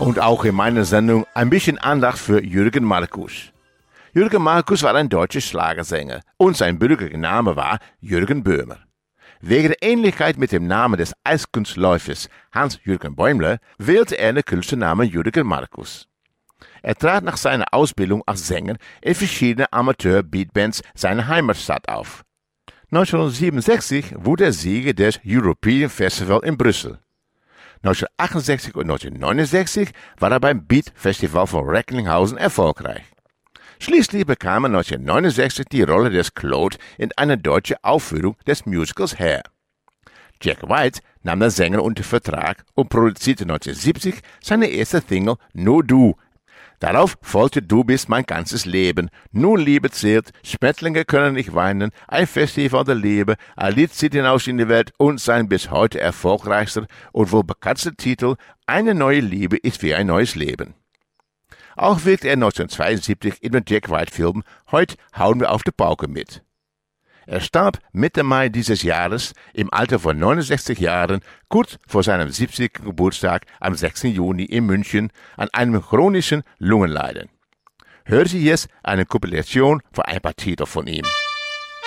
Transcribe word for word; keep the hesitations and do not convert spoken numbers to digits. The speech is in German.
Und auch in meiner Sendung ein bisschen Andacht für Jürgen Markus. Jürgen Markus war ein deutscher Schlagersänger und sein bürgerlicher Name war Jürgen Böhmer. Wegen der Ähnlichkeit mit dem Namen des Eiskunstläufers Hans-Jürgen Bäumler wählte er den Künstlernamen Jürgen Markus. Er trat nach seiner Ausbildung als Sänger in verschiedenen Amateur-Beatbands seiner Heimatstadt auf. neunzehnhundertsiebenundsechzig wurde er Sieger des European Festival in Brüssel. neunzehnhundertachtundsechzig und neunzehnhundertneunundsechzig war er beim Beat Festival von Recklinghausen erfolgreich. Schließlich bekam er neunzehnhundertneunundsechzig die Rolle des Claude in einer deutschen Aufführung des Musicals Hair. Jack White nahm den Sänger unter Vertrag und produzierte neunzehnhundertsiebzig seine erste Single Nur Du. Darauf folgte Du bist mein ganzes Leben, Nur Liebe zählt, Schmetterlinge können nicht weinen, ein Festival der Liebe, ein Lied zieht hinaus in die Welt und sein bis heute erfolgreichster und wohl bekanntester Titel Eine neue Liebe ist wie ein neues Leben. Auch wirkte er neunzehnhundertzweiundsiebzig in dem Jack White-Film Heute hauen wir auf die Pauke mit. Er starb Mitte Mai dieses Jahres im Alter von neunundsechzig Jahren, kurz vor seinem siebzigsten Geburtstag am sechsten Juni in München an einem chronischen Lungenleiden. Hören Sie jetzt eine Kompilation von ein paar Titeln von ihm.